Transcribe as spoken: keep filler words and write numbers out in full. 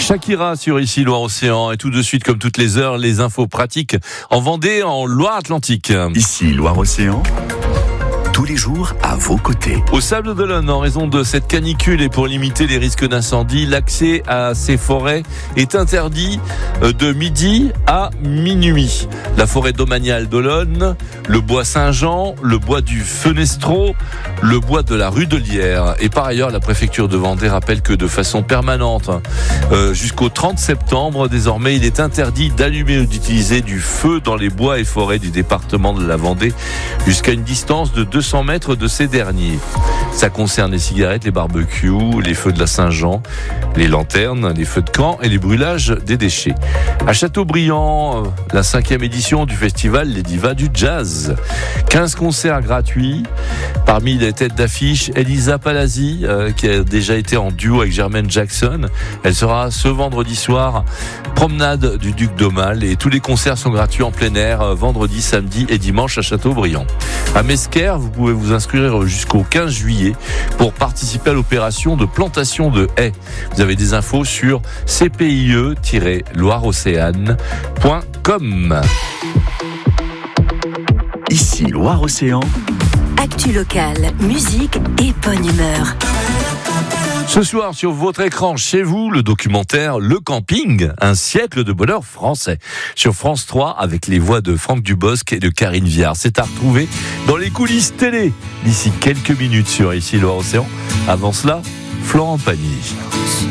Shakira sur Ici Loire-Océan, et tout de suite, comme toutes les heures, les infos pratiques en Vendée, en Loire-Atlantique. Ici Loire-Océan, tous les jours à vos côtés. Au Sable d'Olonne, en raison de cette canicule et pour limiter les risques d'incendie, l'accès à ces forêts est interdit de midi à minuit. La forêt domaniale d'Olonne, le bois Saint-Jean, le bois du Fenestro, le bois de la rue de Lierre. Et par ailleurs, la préfecture de Vendée rappelle que de façon permanente, euh, jusqu'au trente septembre, désormais, il est interdit d'allumer ou d'utiliser du feu dans les bois et forêts du département de la Vendée jusqu'à une distance de deux cents mètres de ces derniers. Ça concerne les cigarettes, les barbecues, les feux de la Saint-Jean, les lanternes, les feux de camp et les brûlages des déchets. À Châteaubriand, la cinquième édition du festival Les Divas du Jazz. quinze concerts gratuits. Parmi les têtes d'affiche, Elisa Palazzi, euh, qui a déjà été en duo avec Jermaine Jackson. Elle sera ce vendredi soir, promenade du Duc d'Aumale, et tous les concerts sont gratuits en plein air, euh, vendredi, samedi et dimanche à Châteaubriand. À Mesquer, vous pouvez vous inscrire jusqu'au quinze juillet pour participer à l'opération de plantation de haies. Vous avez des infos sur c p i e tiret loire océane point com. Ici Loire-Océan, actu locale, musique et bonne humeur. Ce soir, sur votre écran, chez vous, le documentaire Le Camping, un siècle de bonheur français. Sur France trois, avec les voix de Franck Dubosc et de Karine Viard. C'est à retrouver dans les coulisses télé, d'ici quelques minutes sur Ici Loire-Océan. Avant cela, Florent Pagny.